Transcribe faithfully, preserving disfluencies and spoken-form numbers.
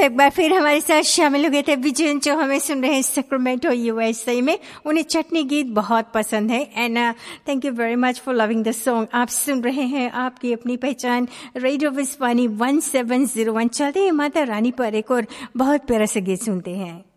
एक बार फिर हमारे साथ शामिल हो गए थे विजयन, जो हमें सुन रहे हैं सैक्रामेंटो यूएसए में। उन्हें चटनी गीत बहुत पसंद है। And thank you very much for loving the song. आप सुन रहे हैं आपकी अपनी पहचान radio विस्वानी one seven zero one. चलते हैं माता रानी पर एक और बहुत प्यारा सा गीत सुनते हैं।